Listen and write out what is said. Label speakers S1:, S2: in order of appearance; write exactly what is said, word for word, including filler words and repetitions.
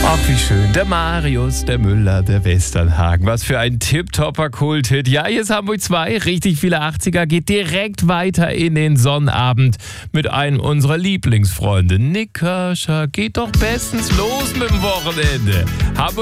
S1: Ach, wie schön. Der Marius, der Müller, der Westernhagen. Was für ein tipptopper Kulthit. Ja, hier ist Hamburg zwei. Richtig viele achtziger. Geht direkt weiter in den Sonnabend mit einem unserer Lieblingsfreunde. Nick Kershaw. Geht doch bestens los mit dem Wochenende. Hamburg